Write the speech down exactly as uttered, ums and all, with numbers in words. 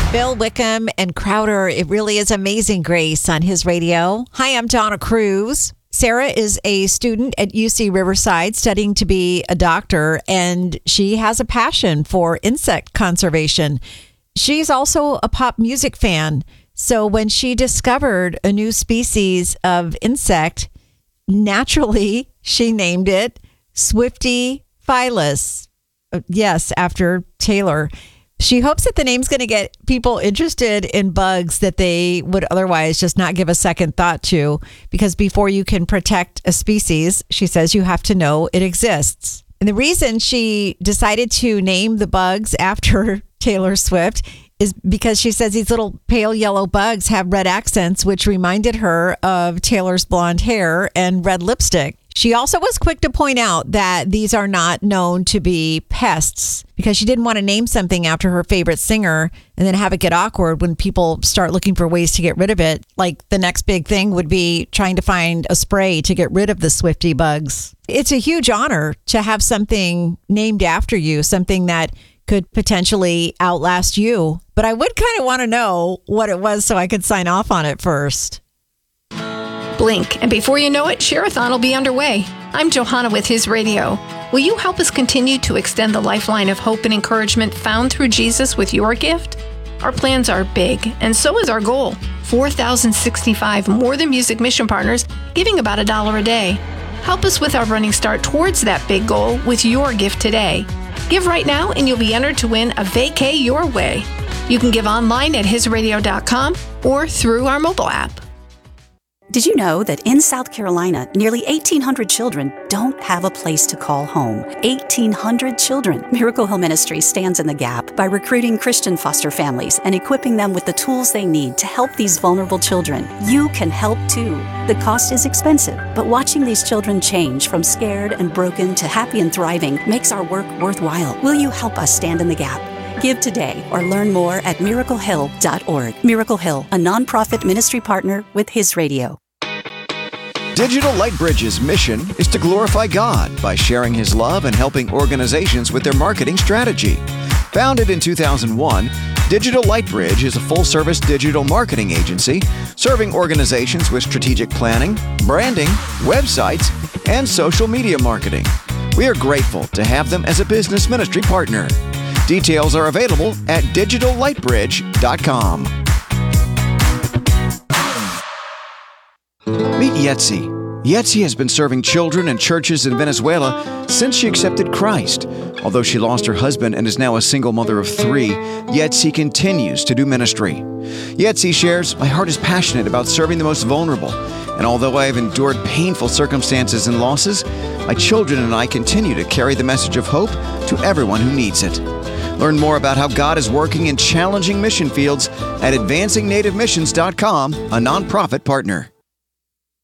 Bill Wickham and Crowder, it really is Amazing Grace on his radio. Hi, I'm Donna Cruz. Sarah is a student at U C Riverside studying to be a doctor, and she has a passion for insect conservation. She's also a pop music fan. So when she discovered a new species of insect, naturally she named it Swiftie Phyllis. Yes, after Taylor. She hopes that the name's going to get people interested in bugs that they would otherwise just not give a second thought to, because before you can protect a species, she says you have to know it exists. And the reason she decided to name the bugs after Taylor Swift is because she says these little pale yellow bugs have red accents, which reminded her of Taylor's blonde hair and red lipstick. She also was quick to point out that these are not known to be pests, because she didn't want to name something after her favorite singer and then have it get awkward when people start looking for ways to get rid of it. Like the next big thing would be trying to find a spray to get rid of the Swiftie bugs. It's a huge honor to have something named after you, something that could potentially outlast you. But I would kind of want to know what it was so I could sign off on it first. Blink, and before you know it, Share-a-thon will be underway. I'm Johanna with His Radio. Will you help us continue to extend the lifeline of hope and encouragement found through Jesus with your gift? Our plans are big, and so is our goal. four thousand sixty-five More Than Music mission partners giving about a dollar a day. Help us with our running start towards that big goal with your gift today. Give right now, and you'll be entered to win a vacay your way. You can give online at his radio dot com or through our mobile app. Did you know that in South Carolina, nearly eighteen hundred children don't have a place to call home? eighteen hundred children. Miracle Hill Ministry stands in the gap by recruiting Christian foster families and equipping them with the tools they need to help these vulnerable children. You can help too. The cost is expensive, but watching these children change from scared and broken to happy and thriving makes our work worthwhile. Will you help us stand in the gap? Give today or learn more at miracle hill dot org. Miracle Hill, a nonprofit ministry partner with His Radio. Digital Lightbridge's mission is to glorify God by sharing His love and helping organizations with their marketing strategy. Founded in two thousand one, Digital Lightbridge is a full-service digital marketing agency serving organizations with strategic planning, branding, websites, and social media marketing. We are grateful to have them as a business ministry partner. Details are available at digital lightbridge dot com. Meet Yetzi. Yetzi has been serving children and churches in Venezuela since she accepted Christ. Although she lost her husband and is now a single mother of three, Yetzi continues to do ministry. Yetzi shares, "My heart is passionate about serving the most vulnerable, and although I have endured painful circumstances and losses, my children and I continue to carry the message of hope to everyone who needs it." Learn more about how God is working in challenging mission fields at advancing native missions dot com, a nonprofit partner.